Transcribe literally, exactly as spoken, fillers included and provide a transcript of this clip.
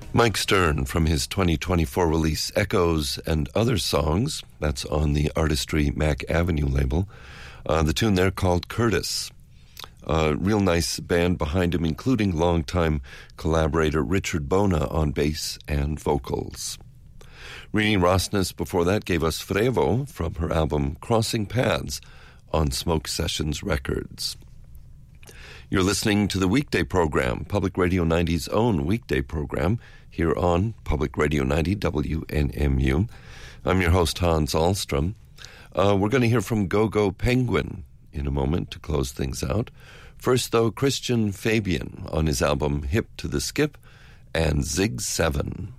Mike Stern from his twenty twenty-four release Echoes and Other Songs. That's on the Artistry Mac Avenue label. Uh, the tune there called Curtis. A real nice band behind him, including longtime collaborator Richard Bona on bass and vocals. Rini Rosnes before that gave us Frevo from her album Crossing Paths on Smoke Sessions Records. You're listening to the weekday program, Public Radio ninety's own weekday program, here on Public Radio ninety W N M U. I'm your host, Hans Ahlstrom. Uh, we're going to hear from Go-Go Penguin in a moment to close things out. First, though, Christian Fabian on his album Hip to the Skip and Zig seven.